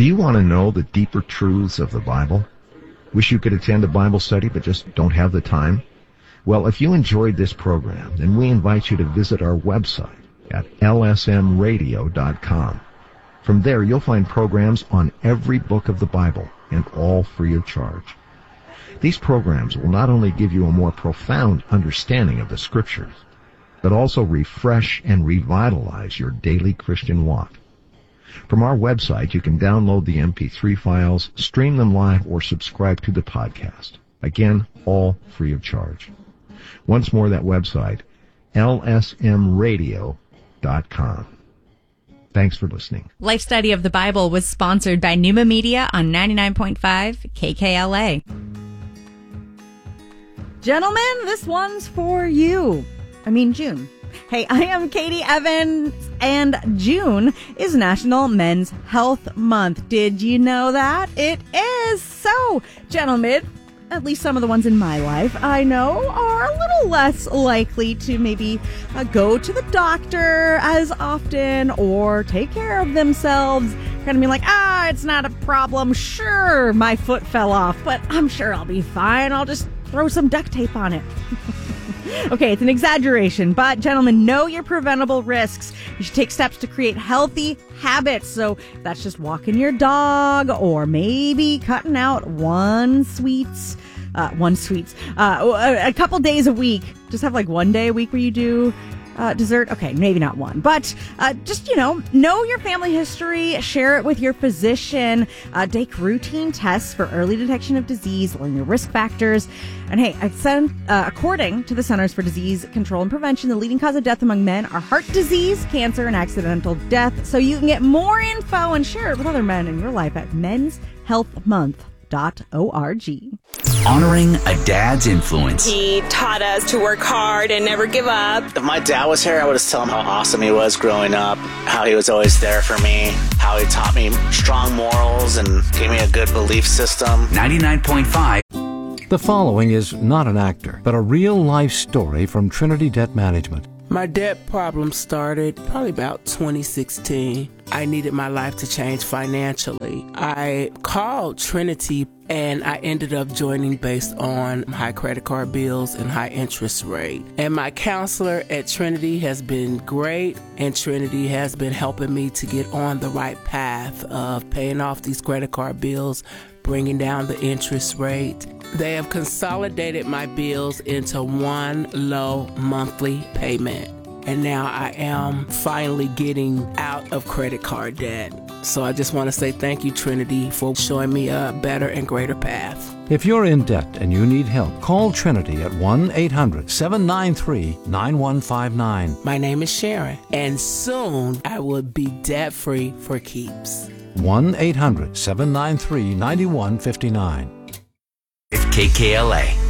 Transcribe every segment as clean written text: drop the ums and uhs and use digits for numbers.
Do you want to know the deeper truths of the Bible? Wish you could attend a Bible study but just don't have the time? Well, if you enjoyed this program, then we invite you to visit our website at lsmradio.com. From there, you'll find programs on every book of the Bible, and all free of charge. These programs will not only give you a more profound understanding of the Scriptures, but also refresh and revitalize your daily Christian walk. From our website, you can download the MP3 files, stream them live, or subscribe to the podcast. Again, all free of charge. Once more, that website, lsmradio.com. Thanks for listening. Life Study of the Bible was sponsored by Pneuma Media on 99.5 KKLA. Gentlemen, this one's for you. June. Hey, I am Katie Evans, and June is National Men's Health Month. Did you know that? It is. So, gentlemen, at least some of the ones in my life I know are a little less likely to maybe go to the doctor as often or take care of themselves. Kind of be like, it's not a problem. Sure, my foot fell off, but I'm sure I'll be fine. I'll just throw some duct tape on it. Okay, it's an exaggeration, but gentlemen, know your preventable risks. You should take steps to create healthy habits. So that's just walking your dog, or maybe cutting out a couple days a week. Just have like one day a week where you do dessert. Okay, maybe not one, but just, know your family history, share it with your physician, take routine tests for early detection of disease, learn your risk factors. And hey, according to the Centers for Disease Control and Prevention, the leading cause of death among men are heart disease, cancer, and accidental death. So you can get more info and share it with other men in your life at menshealthmonth.org. Honoring a dad's influence. He taught us to work hard and never give up. If my dad was here, I would just tell him how awesome he was growing up, how he was always there for me, how he taught me strong morals and gave me a good belief system. 99.5. The following is not an actor, but a real-life story from Trinity Debt Management. My debt problem started probably about 2016. I needed my life to change financially. I called Trinity and I ended up joining based on high credit card bills and high interest rate. And my counselor at Trinity has been great, and Trinity has been helping me to get on the right path of paying off these credit card bills, bringing down the interest rate. They have consolidated my bills into one low monthly payment. And now I am finally getting out of credit card debt. So I just want to say thank you, Trinity, for showing me a better and greater path. If you're in debt and you need help, call Trinity at 1-800-793-9159. My name is Sharon, and soon I will be debt-free for keeps. 1-800-793-9159. KKLA.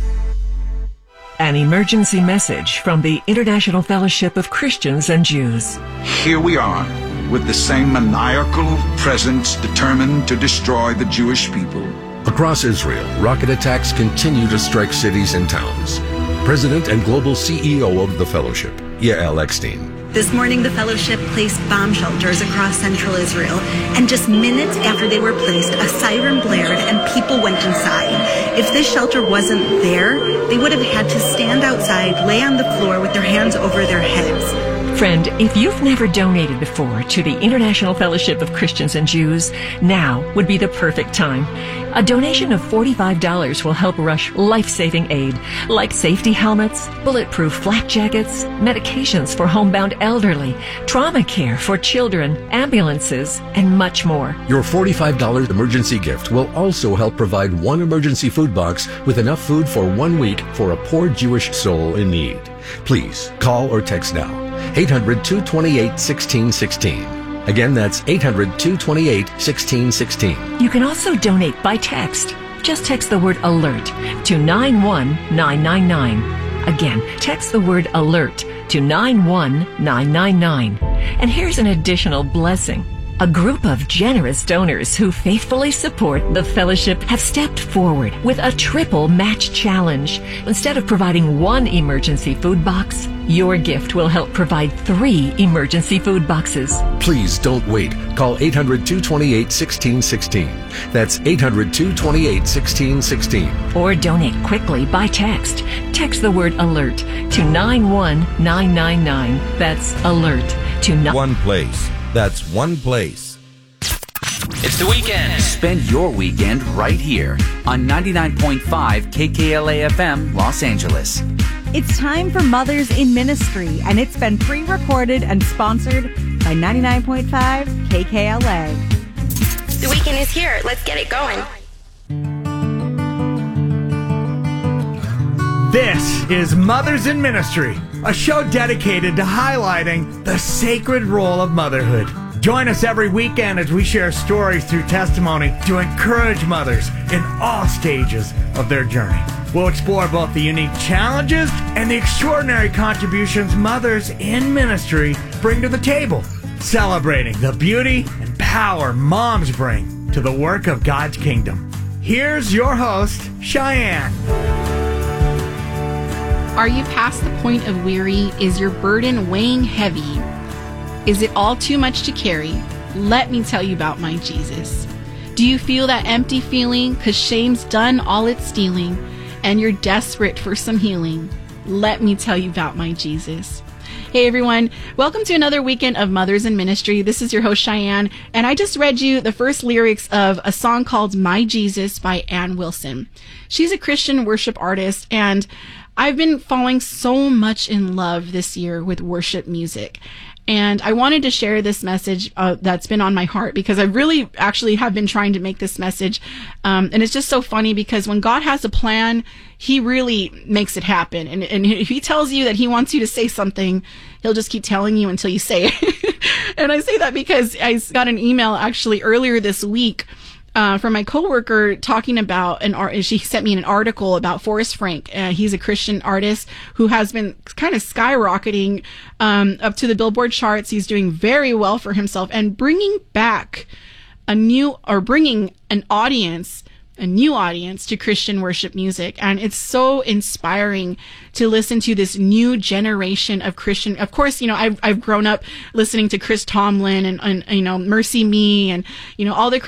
An emergency message from the International Fellowship of Christians and Jews. Here we are, with the same maniacal presence determined to destroy the Jewish people. Across Israel, rocket attacks continue to strike cities and towns. President and global CEO of the Fellowship, Yael Eckstein. This morning, the Fellowship placed bomb shelters across central Israel, and just minutes after they were placed, a siren blared and people went inside. If this shelter wasn't there, they would have had to stand outside, lay on the floor with their hands over their heads. Friend, if you've never donated before to the International Fellowship of Christians and Jews, now would be the perfect time. A donation of $45 will help rush life-saving aid, like safety helmets, bulletproof flak jackets, medications for homebound elderly, trauma care for children, ambulances, and much more. Your $45 emergency gift will also help provide one emergency food box with enough food for 1 week for a poor Jewish soul in need. Please call or text now. 800-228-1616. Again, that's 800-228-1616. You can also donate by text. Just text the word ALERT to 91999. Again, text the word ALERT to 91999. And here's an additional blessing. A group of generous donors who faithfully support the fellowship have stepped forward with a triple match challenge. Instead of providing one emergency food box, your gift will help provide 3 emergency food boxes. Please don't wait. Call 800-228-1616. That's 800-228-1616. Or donate quickly by text. Text the word ALERT to 91999. That's ALERT to one place. That's one place. It's the weekend. Spend your weekend right here on 99.5 KKLA FM, Los Angeles. It's time for Mothers in Ministry, and it's been pre-recorded and sponsored by 99.5 KKLA. The weekend is here. Let's get it going. This is Mothers in Ministry, a show dedicated to highlighting the sacred role of motherhood. Join us every weekend as we share stories through testimony to encourage mothers in all stages of their journey. We'll explore both the unique challenges and the extraordinary contributions mothers in ministry bring to the table, celebrating the beauty and power moms bring to the work of God's kingdom. Here's your host, Cheyenne. Are you past the point of weary? Is your burden weighing heavy? Is it all too much to carry? Let me tell you about my Jesus. Do you feel that empty feeling? 'Cause shame's done all it's stealing, and you're desperate for some healing. Let me tell you about my Jesus. Hey everyone, welcome to another weekend of Mothers in Ministry. This is your host Cheyenne, and I just read you the first lyrics of a song called My Jesus by Ann Wilson. She's a Christian worship artist, and I've been falling so much in love this year with worship music. And I wanted to share this message that's been on my heart, because I really actually have been trying to make this message. And it's just so funny, because when God has a plan, he really makes it happen. And if he tells you that he wants you to say something, he'll just keep telling you until you say it. And I say that because I got an email actually earlier this week from my coworker talking about she sent me an article about Forrest Frank. He's a Christian artist who has been kind of skyrocketing up to the Billboard charts. He's doing very well for himself and bringing a new audience to Christian worship music. And it's so inspiring to listen to this new generation of Christian. Of course, I've grown up listening to Chris Tomlin and Mercy Me and, all the